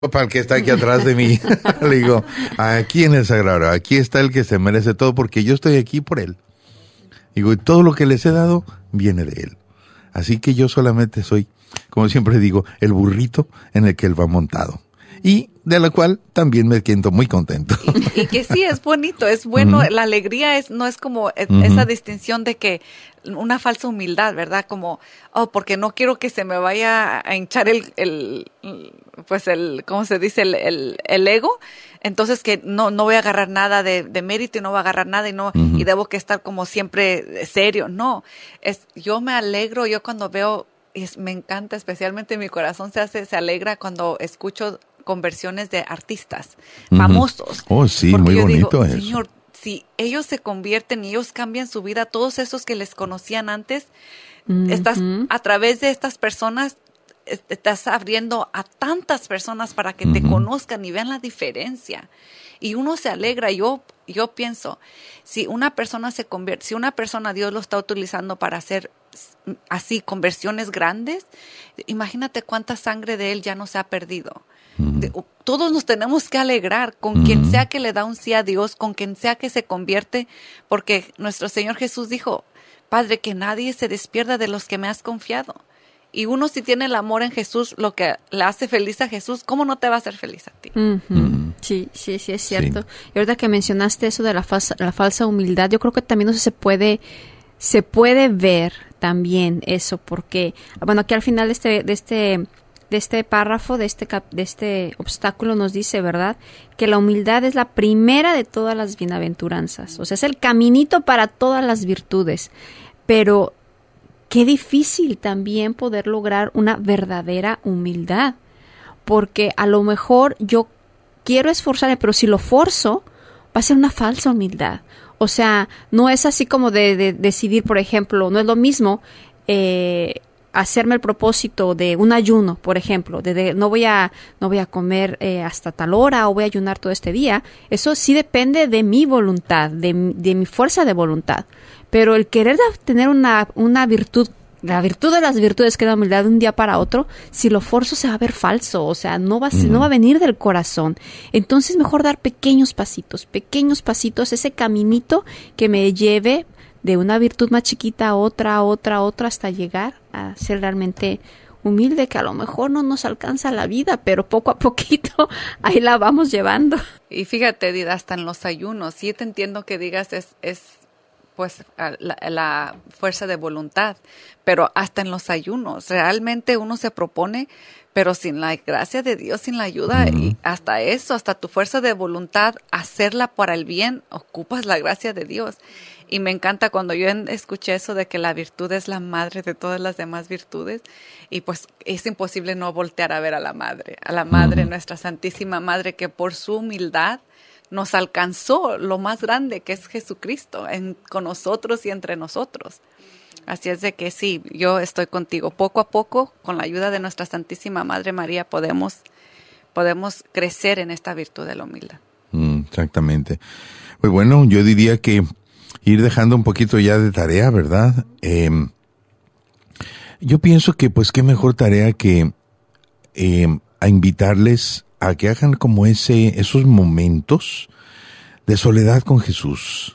Para el que está aquí atrás de mí, le digo, aquí en el sagrario, aquí está el que se merece todo porque yo estoy aquí por él. Digo, y todo lo que les he dado viene de él. Así que yo solamente soy, como siempre digo, el burrito en el que él va montado. Y de la cual también me siento muy contento. Y que sí, es bonito, es bueno. La alegría no es como esa distinción de que una falsa humildad, ¿verdad? Como, porque no quiero que se me vaya a hinchar ¿cómo se dice? El ego. Entonces que no voy a agarrar nada de mérito y no voy a agarrar nada y debo que estar como siempre serio. No, yo me alegro, yo cuando veo, me encanta, especialmente mi corazón se alegra cuando escucho conversiones de artistas famosos. Oh, sí, porque muy yo bonito digo, eso. Señor, si ellos se convierten y ellos cambian su vida, todos esos que les conocían antes, estás a través de estas personas, estás abriendo a tantas personas para que te conozcan y vean la diferencia. Y uno se alegra. Yo pienso, si una persona se convierte, si una persona Dios lo está utilizando para hacer así conversiones grandes, imagínate cuánta sangre de él ya no se ha perdido. Todos nos tenemos que alegrar con quien sea que le da un sí a Dios, con quien sea que se convierte, porque nuestro Señor Jesús dijo, Padre, que nadie se despierta de los que me has confiado. Y uno, si tiene el amor en Jesús, lo que le hace feliz a Jesús, ¿cómo no te va a hacer feliz a ti? Sí, es cierto. Sí. Y ahorita que mencionaste eso de la falsa humildad, yo creo que también eso se puede ver también eso, porque, bueno, aquí al final de este párrafo, de este obstáculo nos dice, ¿verdad?, que la humildad es la primera de todas las bienaventuranzas. O sea, es el caminito para todas las virtudes. Pero qué difícil también poder lograr una verdadera humildad. Porque a lo mejor yo quiero esforzarme, pero si lo forzo, va a ser una falsa humildad. O sea, no es así como de decidir, por ejemplo, no es lo mismo hacerme el propósito de un ayuno, por ejemplo, no voy a comer hasta tal hora o voy a ayunar todo este día. Eso sí depende de mi voluntad, de mi fuerza de voluntad. Pero el querer tener una virtud, la virtud de las virtudes, que es la humildad, de un día para otro, si lo forzo se va a ver falso, o sea, no va a venir del corazón. Entonces mejor dar pequeños pasitos, ese caminito que me lleve de una virtud más chiquita a otra, hasta llegar a ser realmente humilde, que a lo mejor no nos alcanza la vida, pero poco a poquito ahí la vamos llevando. Y fíjate, Dida, hasta en los ayunos, sí te entiendo que digas es pues la fuerza de voluntad, pero hasta en los ayunos, realmente uno se propone, pero sin la gracia de Dios, sin la ayuda, y hasta eso, hasta tu fuerza de voluntad, hacerla para el bien, ocupas la gracia de Dios. Y me encanta cuando yo escuché eso de que la virtud es la madre de todas las demás virtudes, y pues es imposible no voltear a ver a la madre, nuestra Santísima Madre, que por su humildad nos alcanzó lo más grande, que es Jesucristo, con nosotros y entre nosotros. Así es de que sí, yo estoy contigo. Poco a poco, con la ayuda de nuestra Santísima Madre María, podemos crecer en esta virtud de la humildad. Exactamente. Pues bueno, yo diría que ir dejando un poquito ya de tarea, ¿verdad? Yo pienso que pues qué mejor tarea que a invitarles a que hagan como esos momentos de soledad con Jesús,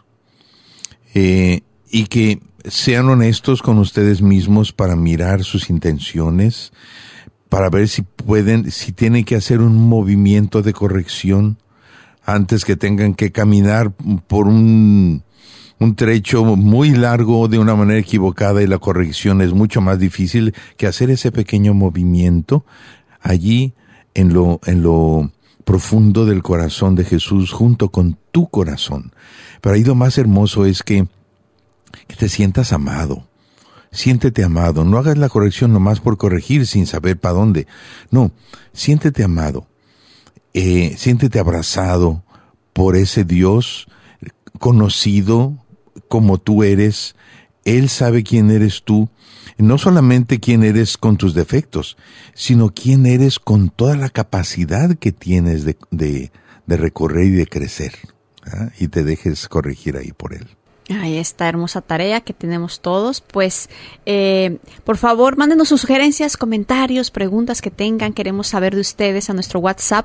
y que sean honestos con ustedes mismos para mirar sus intenciones, para ver si tienen que hacer un movimiento de corrección antes que tengan que caminar por un trecho muy largo de una manera equivocada, y la corrección es mucho más difícil que hacer ese pequeño movimiento allí en lo profundo del corazón de Jesús, junto con tu corazón. Pero ahí lo más hermoso es que te sientas amado. Siéntete amado. No hagas la corrección nomás por corregir sin saber para dónde. No, siéntete amado. Siéntete abrazado por ese Dios conocido como tú eres. Él sabe quién eres tú. No solamente quién eres con tus defectos, sino quién eres con toda la capacidad que tienes de recorrer y de crecer. ¿Ah? Y te dejes corregir ahí por Él. Ahí está, hermosa tarea que tenemos todos. Pues, por favor, mándenos sus sugerencias, comentarios, preguntas que tengan. Queremos saber de ustedes a nuestro WhatsApp